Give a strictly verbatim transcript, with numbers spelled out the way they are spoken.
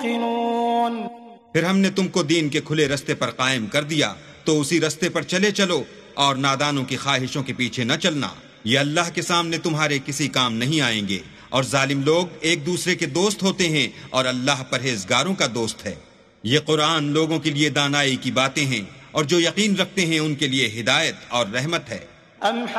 يوقنون। फिर हमने तुमको दीन के खुले रस्ते पर कायम कर दिया, तो उसी रस्ते पर चले चलो और नादानों की ख्वाहिशों के पीछे न चलना। ये अल्लाह के सामने तुम्हारे किसी काम नहीं आएंगे, और जालिम लोग एक दूसरे के दोस्त होते हैं और अल्लाह परहेजगारों का दोस्त है। ये कुरान लोगों के लिए दानाई की बातें हैं, और जो यकीन रखते हैं उनके लिए हिदायत और रहमत है।